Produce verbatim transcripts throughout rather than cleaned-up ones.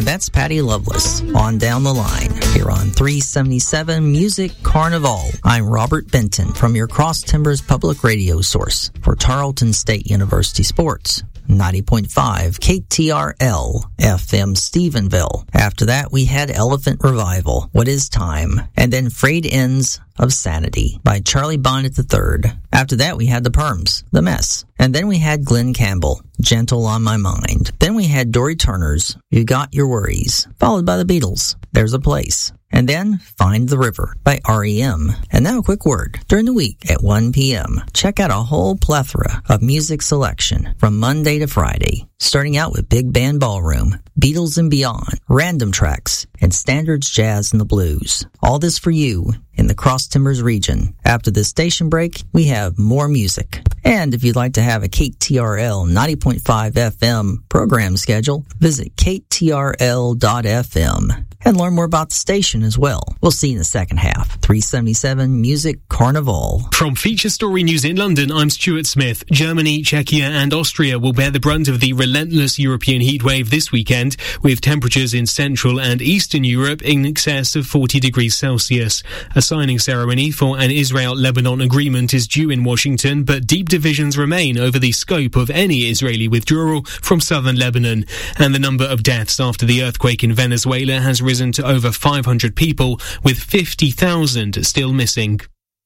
that's Patty Loveless on Down the Line here on three seventy-seven Music Carnival. I'm Robert Benton from your Cross Timbers Public Radio source for Tarleton State University Sports. ninety point five K T R L F M Stephenville. After that, we had Elephant Revival, What Is Time? And then Frayed Ends of Sanity by Charlie Bonnet the third. After that, we had The Perms, The Mess. And then we had Glenn Campbell, Gentle on My Mind. Then we had Dory Turner's You Got Your Worries, followed by the Beatles, There's a Place. And then Find the River by R E M. And now a quick word. During the week at one p.m., check out a whole plethora of music selection from Monday to Friday, starting out with Big Band Ballroom, Beatles and Beyond, Random Tracks, and Standards Jazz and the Blues. All this for you in the Cross Timbers region. After this station break, we have more music. And if you'd like to have a K T R L ninety point five F M program schedule, visit K T R L dot F M. And learn more about the station as well. We'll see you in the second half. three seventy-seven Music Carnival. From Feature Story News in London, I'm Stuart Smith. Germany, Czechia and Austria will bear the brunt of the relentless European heatwave this weekend, with temperatures in Central and Eastern Europe in excess of forty degrees Celsius. A signing ceremony for an Israel-Lebanon agreement is due in Washington, but deep divisions remain over the scope of any Israeli withdrawal from southern Lebanon. And the number of deaths after the earthquake in Venezuela has risen to over five hundred people, with fifty thousand still missing.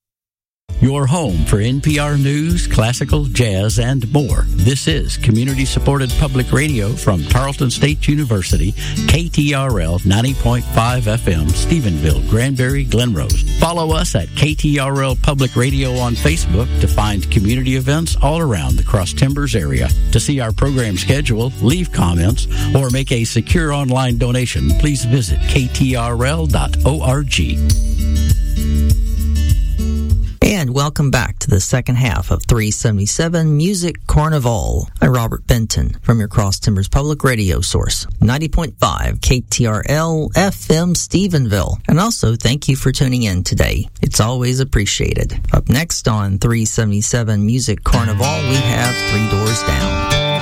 Your home for N P R News, classical, jazz, and more. This is community-supported public radio from Tarleton State University, K T R L ninety point five F M, Stephenville, Granbury, Glenrose. Follow us at K T R L Public Radio on Facebook to find community events all around the Cross Timbers area. To see our program schedule, leave comments, or make a secure online donation, please visit K T R L dot org. And welcome back to the second half of three seventy-seven Music Carnival. I'm Robert Benton from your Cross Timbers Public Radio source, ninety point five K T R L F M Stephenville. And also, thank you for tuning in today. It's always appreciated. Up next on three seventy-seven Music Carnival, we have Three Doors Down.